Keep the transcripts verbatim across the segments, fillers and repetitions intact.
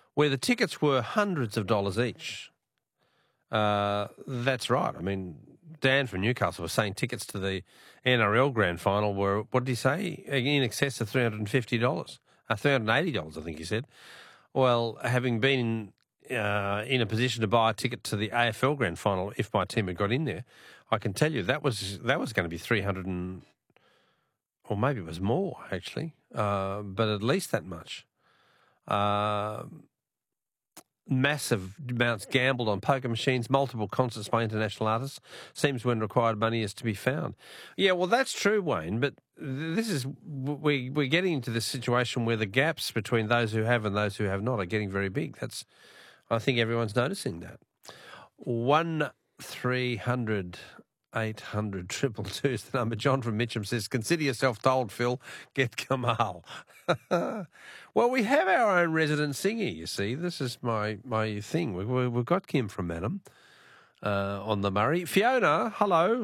where the tickets were hundreds of dollars each. Uh, that's right. I mean, Dan from Newcastle was saying tickets to the N R L Grand Final were, what did he say, in excess of three hundred fifty dollars, uh, three hundred eighty dollars, I think he said. Well, having been uh, in a position to buy a ticket to the A F L Grand Final, if my team had got in there, I can tell you that was that was going to be three hundred and, or maybe it was more actually, uh, but at least that much. Uh, massive amounts gambled on poker machines, multiple concerts by international artists. Seems when required money is to be found. Yeah, well, that's true, Wayne, but this is, we, we're getting into this situation where the gaps between those who have and those who have not are getting very big. That's, I think everyone's noticing that. One three hundred eight hundred triple two is the number. John from Mitcham says, consider yourself told, Phil, get Kamal. Well, we have our own resident singer, you see. This is my, my thing. We, we, we've got Kim from Madam uh, on the Murray. Fiona, hello.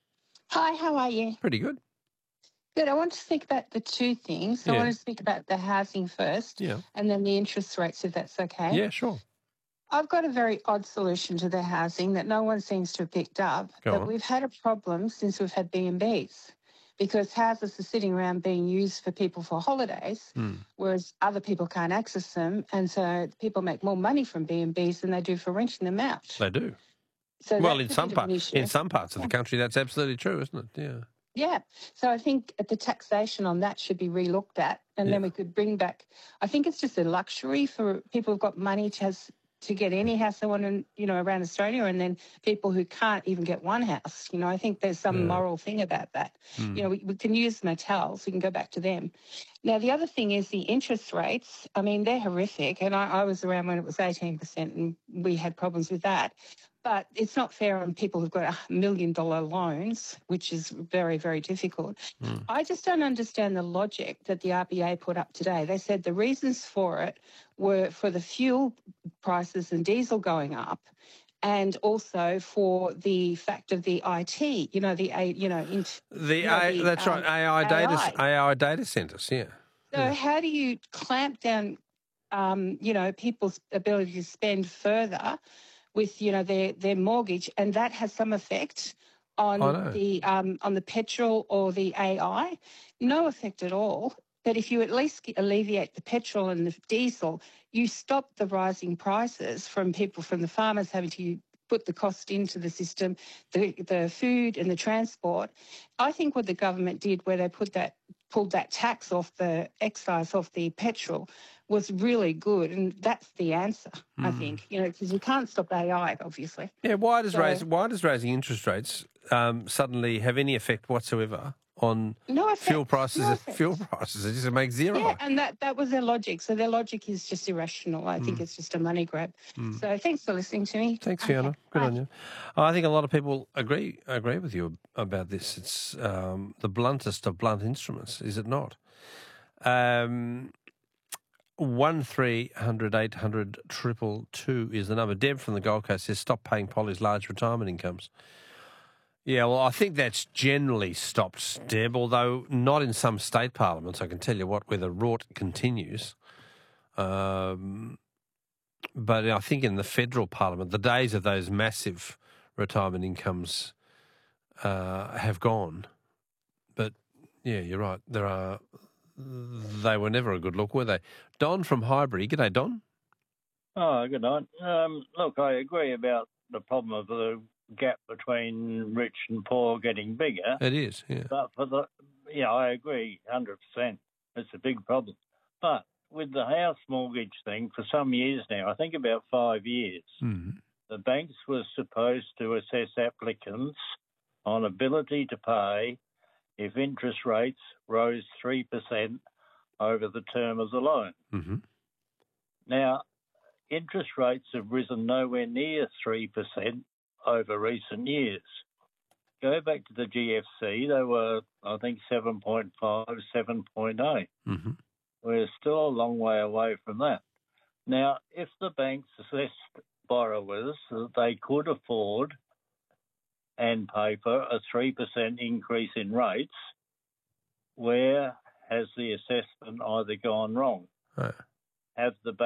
Hi, how are you? Pretty good. Good. I want to speak about the two things. So Yeah. I want to speak about the housing first Yeah. and then the interest rates, if that's okay. Yeah, sure. I've got a very odd solution to the housing that no one seems to have picked up. Go but on. we've had a problem since we've had B and Bs because houses are sitting around being used for people for holidays, Mm. whereas other people can't access them. And so people make more money from B and Bs than they do for renting them out. They do. So Well, that's in a some bit of part, an issue. in some parts of the country, that's absolutely true, isn't it? Yeah. Yeah. So I think the taxation on that should be relooked at, and Yeah. then we could bring back. I think it's just a luxury for people who've got money to has, to get any house they want, in, you know, around Australia, and then people who can't even get one house. You know, I think there's some Yeah. moral thing about that. Mm. You know, we, we can use motels. We can go back to them. Now, the other thing is the interest rates. I mean, they're horrific, and I, I was around when it was eighteen percent, and we had problems with that. But it's not fair on people who've got a million dollar loans, which is very, very difficult. Mm. I just don't understand the logic that the R B A put up today. They said the reasons for it were for the fuel prices and diesel going up, and also for the fact of the I T, you know, the, A- you know, int, The, you know, A, the, that's um, right, A I data, A I. A I data centres, yeah. So Yeah. how do you clamp down, um, you know, people's ability to spend further with, you know, their, their mortgage, and that has some effect I know. on the um, on the petrol or the A I? No effect at all. But if you at least alleviate the petrol and the diesel, you stop the rising prices from people, from the farmers having to put the cost into the system, the the food and the transport. I think what the government did, where they put that pulled that tax off the excise off the petrol, was really good, and that's the answer. Mm. I think, you know, because you can't stop A I, obviously. Yeah, why does So- raise, why does raising interest rates um, suddenly have any effect whatsoever on No effect. fuel prices? No effect. Fuel prices, it just makes zero. Yeah, and that, that was their logic. So their logic is just irrational. I think Mm. it's just a money grab. Mm. So thanks for listening to me. Thanks, Okay, Fiona. Good bye. on you. I think a lot of people agree agree with you about this. It's um, the bluntest of blunt instruments, is it not? Um, one three hundred eight hundred triple two is the number. Deb from the Gold Coast says, stop paying Polly's large retirement incomes. Yeah, well, I think that's generally stopped, Deb, although not in some state parliaments. I can tell you what, where the rort continues. Um, but I think in the federal parliament, the days of those massive retirement incomes uh, have gone. But, yeah, you're right. There are. They were never a good look, were they? Don from Highbury. G'day, Don. Oh, good night. Um, look, I agree about the problem of the gap between rich and poor getting bigger. It is, yeah. But for the, yeah, I agree, one hundred percent. It's a big problem. But with the house mortgage thing, for some years now, I think about five years, Mm. the banks were supposed to assess applicants on ability to pay if interest rates rose three percent over the term of the loan. Mm-hmm. Now, interest rates have risen nowhere near three percent over recent years. Go back to the G F C, they were, I think, seven point five, seven point eight. Mm-hmm. We're still a long way away from that. Now, if the banks assessed borrowers that they could afford and pay for a three percent increase in rates, where has the assessment either gone wrong? Right. Have the